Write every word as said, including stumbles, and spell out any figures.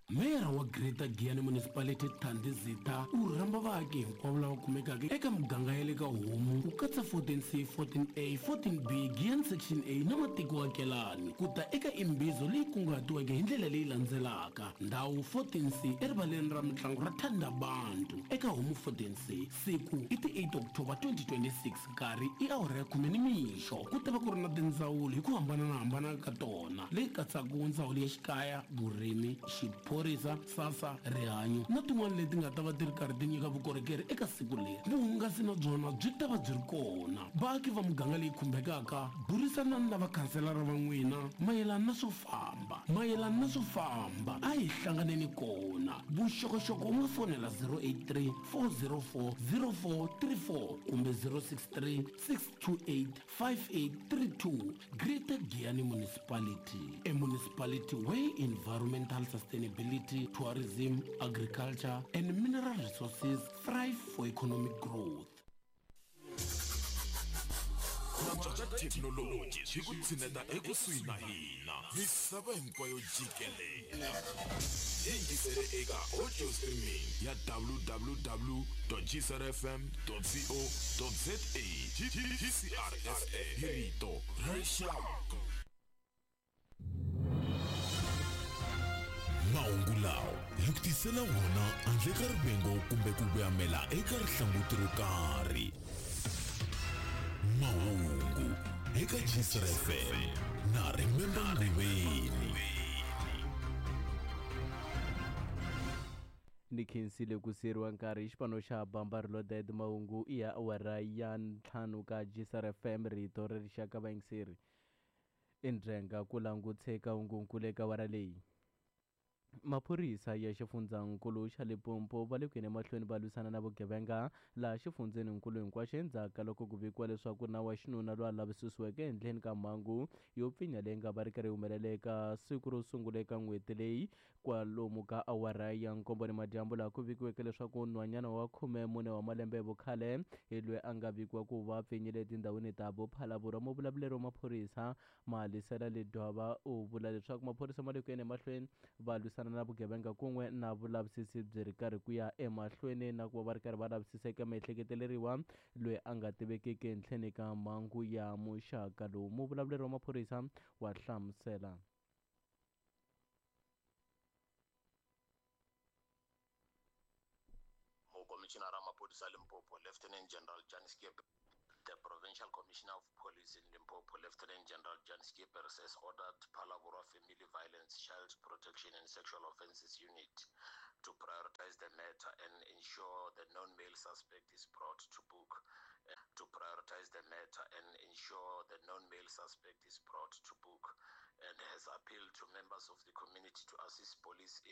Mera wa Greater Giyani Municipality Thandi Zita u rhamba vaaki hinkwavo lava kumekaka eka muganga ya le ka Homu ku katsa fourteen C, fourteen A, fourteen B, Giyani Section A na matiko akelani ku ta eka imbizo leyi kunguhatiweke hi ndlela leyi landzelaka. Ndhawu fourteen C erivaleni ra mitlangu ra Thandabantu eka Homu fourteen C, siku i ti eight October twenty twenty-six, nkarhi i awara ya khume nimixo. Ku ta va ku ri na tindzawulo hi ku hambanahambana ka tona leyi katsaka ndzawulo ya xikaya, vurimi, xiphorisa, sasa, rihanyo na tin'wana leti nga ta va ti ri karhi ti nyika vukorhokeri eka siku leri. Vuhungasi na byona byi ta va byi ri kona. Vaaki va muganga leyi khumbekaka, burisanani na vakhanselara va n'wina mayelana na swo famba mayelana na swo famba a hi hlanganeni kona. Vuxokoxoko u nga fonela zero eight three, four zero four, zero four three four kumbe zero six three, six two eight, five eight three two. Greater Giyani Municipality, a municipality where environmental sustainability, tourism, agriculture and mineral resources thrive for economic growth. Technology xikutsineta ekusuhi na hina misava hinkwayo jikelele. Yingisele eka audio streaming ya w w w dot g c r f m dot co dot z a. G C R F A Hirito Rexako. Mahungu lawa hi ku tisela wona handle ka rivengo kumbe ku vuyamela eka rihlanguti ro karhi. Mahungu eka G C R F M na Remember Ngubeni. Ni khensile ku seriwa nkarhi xipano xa Bambarilo Dead mahungu i ya awara ya ntlhanu ka G C R F M rito ri rixaka vayingiseri. Indrenga ku languteka hungunkulu eka wara leyi. Maphorisa ya xifundzankulu xa Limpopo va le ku yeni emahlweni va lwisana na vugevenga laha xifundzenikulu hinkwaxo endzhaku loko ku vikiwa leswaku na wa xinuna loyi a lavisisiweke ehenhleni ka mhangu yo pfinya leyi nga va ri karhi humelela eka siku ro sungula eka n'hweti leyi kwalomu ka awara ya nkombo ni madyambu laha ku vikiweke leswaku nhwanyana wa khume mune wa malembe vukhale hi loyi a nga vikiwa ku va pfinyile etindhawini ta Phalaborwa. Muvulavuleri wa maphorisa Malisela Ledwaba u vula leswaku maphorisa ma le ku yeni emahlweni va lwisana na vugevenga kun'we na vulavisisi byi ri karhi ku ya emahlweni na ku va va ri karhi va lavisisa eka miehleketeleriwa loyi a nga tivekiki ehenhleni ka mhangu ya muxaka lowu. Muvulavuleri wa maphorisa wa hlamusela. Commissioner Ramaphosa Limpopo, Lieutenant General Jan Skipper, the Provincial Commissioner of Police in Limpopo, Lieutenant General Jan Skipper, has ordered Phalaborwa Family Violence, Child Protection and Sexual Offences Unit to prioritize the matter and ensure the non-male suspect is brought to book. To prioritize the matter and ensure the non-male suspect is brought to book, and has appealed to members of the community to assist police in